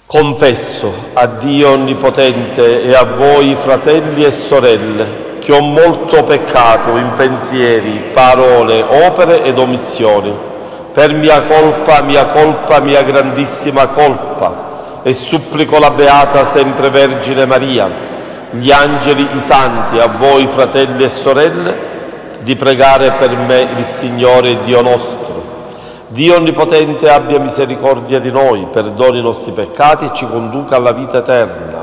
Confesso a Dio Onnipotente e a voi, fratelli e sorelle, che ho molto peccato in pensieri, parole, opere ed omissioni, per mia colpa, mia grandissima colpa, e supplico la Beata Sempre Vergine Maria, gli angeli, i santi, a voi, fratelli e sorelle, di pregare per me il Signore Dio nostro. Dio Onnipotente abbia misericordia di noi, perdoni i nostri peccati e ci conduca alla vita eterna.